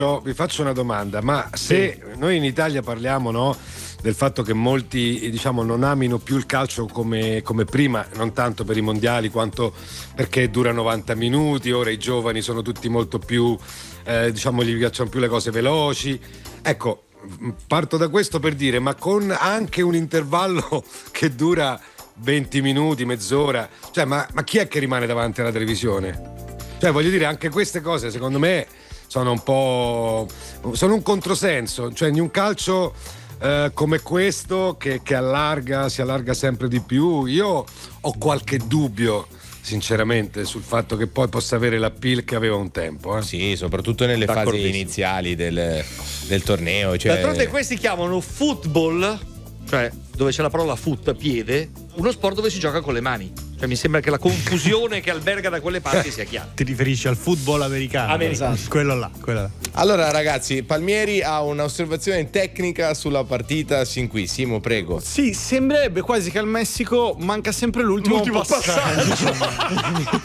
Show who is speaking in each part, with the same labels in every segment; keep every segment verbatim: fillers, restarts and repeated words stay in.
Speaker 1: vi faccio una domanda, ma se sì. noi in Italia parliamo, no, del fatto che molti, diciamo, non amino più il calcio come, come prima, non tanto per i mondiali quanto perché dura novanta minuti, ora i giovani sono tutti molto più, eh, diciamo, gli piacciono più le cose veloci. Ecco, parto da questo per dire, ma con anche un intervallo che dura venti minuti, mezz'ora, cioè ma, ma chi è che rimane davanti alla televisione? Cioè, voglio dire, anche queste cose secondo me sono un po', sono un controsenso, cioè in un calcio eh, come questo che, che allarga, si allarga sempre di più, io ho qualche dubbio sinceramente sul fatto che poi possa avere l'appeal che aveva un tempo, eh?
Speaker 2: Sì, soprattutto nelle fasi iniziali del, del torneo, cioè...
Speaker 3: D'altronde questi chiamano football, cioè dove c'è la parola foot, piede, uno sport dove si gioca con le mani. Cioè, mi sembra che la confusione che alberga da quelle parti sia chiara.
Speaker 4: Ti riferisci al football americano?
Speaker 3: Americano.
Speaker 4: Esatto. Quello là, quello là.
Speaker 2: Allora ragazzi, Palmieri ha un'osservazione tecnica sulla partita sin qui. Simo, prego.
Speaker 5: Sì, sembrerebbe quasi che al Messico manca sempre l'ultimo,
Speaker 3: l'ultimo
Speaker 5: passaggio.
Speaker 3: passaggio.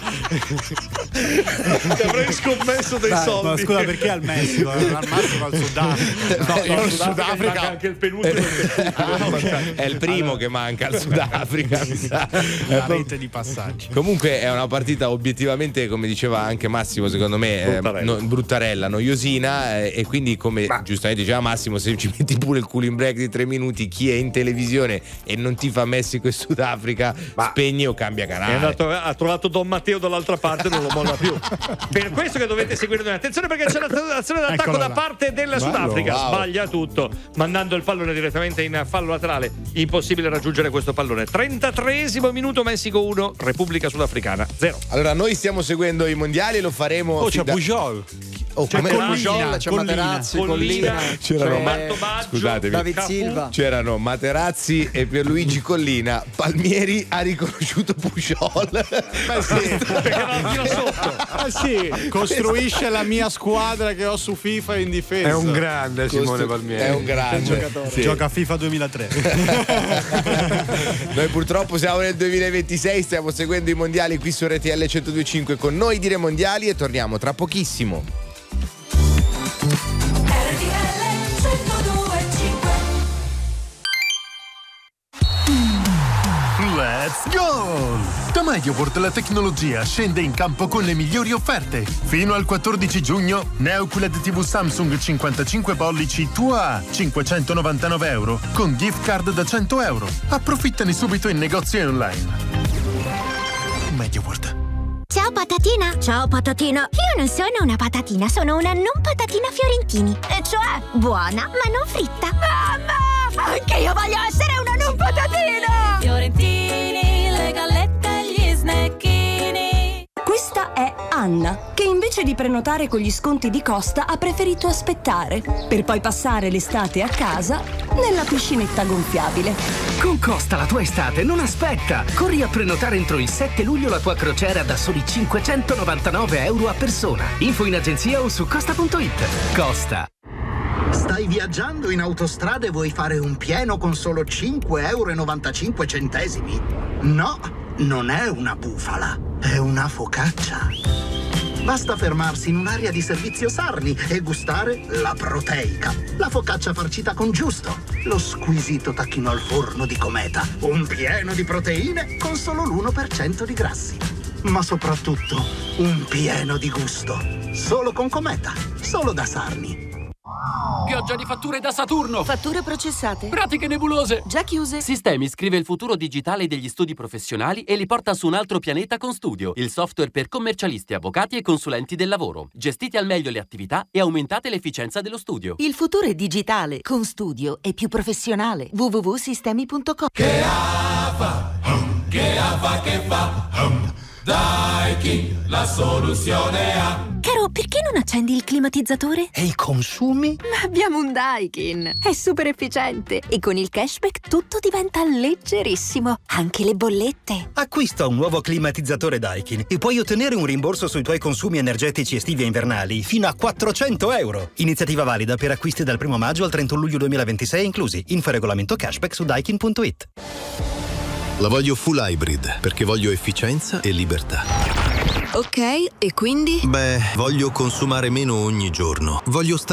Speaker 3: Ti avrei scommesso dei
Speaker 4: Dai,
Speaker 3: soldi.
Speaker 4: Ma scusa, perché al Messico? Al massimo al Sudafrica.
Speaker 5: No, io al
Speaker 3: Sudafrica manca anche il penultimo.
Speaker 2: È il primo allora. che manca al Sudafrica, mi sa.
Speaker 4: Una rete di passaggi.
Speaker 2: Comunque è una partita obiettivamente, come diceva anche Massimo, secondo me bruttarella, eh, no, bruttarella noiosina, eh, e quindi come Ma... giustamente diceva Massimo, se ci metti pure il cooling break di tre minuti, chi è in televisione e non ti fa Messico e Sudafrica Ma... spegne o cambia canale.
Speaker 3: È andato, ha trovato Don Matteo dall'altra parte e non lo molla più. Per questo che dovete seguire noi. Attenzione, perché c'è l'azione d'attacco Eccolo da là. parte del Bello, Sudafrica. Wow. Sbaglia tutto, mandando il pallone direttamente in fallo laterale. Impossibile raggiungere questo pallone. trentatreesimo minuto, Messico uno, Repubblica Sudafricana zero.
Speaker 2: Allora noi stiamo seguendo i mondiali e lo faremo.
Speaker 5: Oh, c'è da... Pujol.
Speaker 2: Oh,
Speaker 5: c'è
Speaker 2: Collina,
Speaker 5: c'è Materazzi,
Speaker 3: Collina,
Speaker 2: c'erano
Speaker 3: c'è...
Speaker 2: Scusatevi,
Speaker 5: David Silva.
Speaker 2: C'erano Materazzi e Pierluigi Collina. Palmieri ha riconosciuto Pujol.
Speaker 5: Beh sì, perché non tira sotto. Eh sì, costruisce la mia squadra che ho su FIFA in difesa.
Speaker 1: È un grande Simone
Speaker 2: Costru-
Speaker 1: Palmieri.
Speaker 2: È un grande
Speaker 5: giocatore.
Speaker 2: Sì.
Speaker 4: Gioca a FIFA duemilatré.
Speaker 2: Noi purtroppo siamo nel duemilaventisei, stiamo seguendo i mondiali qui su R T L centodue e cinque con Noi Dire Mondiali e torniamo tra pochissimo.
Speaker 6: Let's go! Da Mediaworld la tecnologia scende in campo con le migliori offerte. Fino al quattordici giugno, Neo Q L E D T V Samsung cinquantacinque pollici tua a cinquecentonovantanove euro con gift card da cento euro. Approfittane subito in negozio e online. Mediaworld.
Speaker 7: Ciao patatina! Ciao patatina! Io non sono una patatina, sono una non patatina Fiorentini. E cioè, buona, ma non fritta. Mamma! Anche io voglio essere una non patatina!
Speaker 8: Fiorentini, le gallette e gli snecchini.
Speaker 9: Questa è Anna, che invece di prenotare con gli sconti di Costa ha preferito aspettare, per poi passare l'estate a casa nella piscinetta gonfiabile.
Speaker 10: Con Costa la tua estate non aspetta! Corri a prenotare entro il sette luglio la tua crociera da soli cinquecentonovantanove euro a persona. Info in agenzia o su costa punto it. Costa.
Speaker 11: Stai viaggiando in autostrada e vuoi fare un pieno con solo cinque euro e novantacinque centesimi? No, non è una bufala, è una focaccia. Basta fermarsi in un'area di servizio Sarni e gustare la proteica, la focaccia farcita con giusto, lo squisito tacchino al forno di Cometa, un pieno di proteine con solo l'uno per cento di grassi. Ma soprattutto un pieno di gusto. Solo con Cometa, solo da Sarni.
Speaker 12: Pioggia di fatture da Saturno.
Speaker 9: Fatture processate.
Speaker 12: Pratiche nebulose.
Speaker 9: Già chiuse.
Speaker 12: Sistemi scrive il futuro digitale degli studi professionali e li porta su un altro pianeta con Studio, il software per commercialisti, avvocati e consulenti del lavoro. Gestite al meglio le attività e aumentate l'efficienza dello studio.
Speaker 9: Il futuro è digitale. Con Studio è più professionale. w w w punto sistemi punto com.
Speaker 13: Che fa, che fa, che fa, Daikin, la soluzione ha.
Speaker 7: Caro, perché non accendi il climatizzatore?
Speaker 10: E i consumi?
Speaker 7: Ma abbiamo un Daikin. È super efficiente e con il cashback tutto diventa leggerissimo, anche le bollette.
Speaker 10: Acquista un nuovo climatizzatore Daikin e puoi ottenere un rimborso sui tuoi consumi energetici estivi e invernali fino a quattrocento euro. Iniziativa valida per acquisti dal primo maggio al trentuno luglio duemilaventisei inclusi. Info regolamento cashback su daikin punto it.
Speaker 14: La voglio full hybrid perché voglio efficienza e libertà.
Speaker 9: Ok, e quindi?
Speaker 14: Beh, voglio consumare meno ogni giorno. Voglio stare